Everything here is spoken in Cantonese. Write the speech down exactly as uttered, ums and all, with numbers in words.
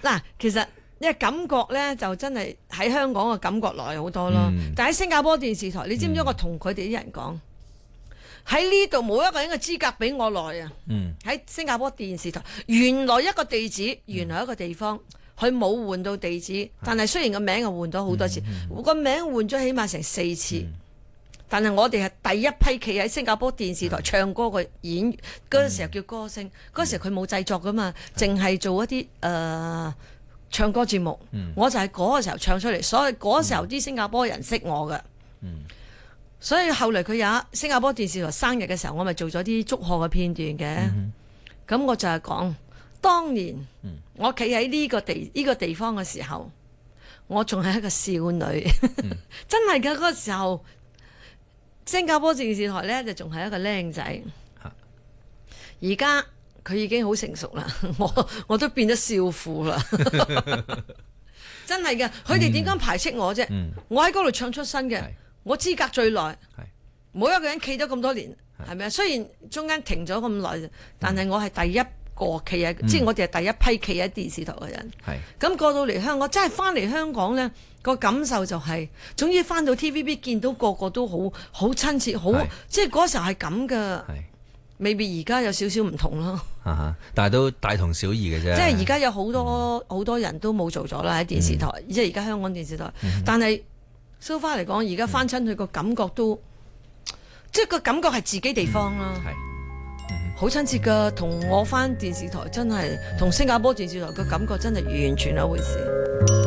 嗱，其實呢個感覺咧就真係喺香港嘅感覺耐好多咯。 嗯、 但喺新加坡電視台，你知唔知我同佢哋啲人講？喺呢度冇一個人嘅資格比我耐啊！喺、嗯、新加坡電視台，原來一個地址，原來一個地方，佢冇換到地址，但係雖然個名又換咗好多次，個、嗯嗯、名換咗起碼成四次。嗯、但係我哋係第一批企喺新加坡電視台唱歌嘅演員，嗰陣、嗯、時候叫歌星，嗰陣、嗯、時佢冇製作噶嘛，淨係、嗯、做一啲誒、呃、唱歌節目。嗯、我就係嗰個時候唱出嚟，所以嗰時候啲新加坡人識我㗎。嗯所以後嚟佢有新加坡電視台生日嘅時候，我咪做咗啲祝賀嘅片段嘅。咁、嗯、哼我就係講，當年我企喺呢個地呢、呢個地方嘅時候，我仲係一個少女，嗯、真係嘅嗰個時候，新加坡電視台呢就仲係一個靚仔。而家佢已經好成熟啦，我我都變咗少婦啦。真係嘅，佢哋點解排斥我啫？嗯、我喺嗰度唱出身嘅。我資格最耐，冇一個人企咗咁多年，係咪啊？雖然中間停咗咁耐，但係我係第一個企喺，嗯、即係我哋係第一批企喺電視台嘅人。咁是過到嚟香港，真係翻嚟香港呢個感受就係、是，總之翻到 T V B 見到個個都好好親切，好是即係嗰時候係咁噶。未必而家有少少唔同咯， 但係都大同小異嘅啫。 即係而家有好多好、嗯、多人都冇做咗啦喺電視台，嗯、即係而家香港電視台，嗯、但係。so far 嚟講，而家翻親佢個感覺都，嗯、即係個感覺係自己地方啦，好親切噶。同我翻電視台真係，同新加坡電視台個感覺真係完全兩回事。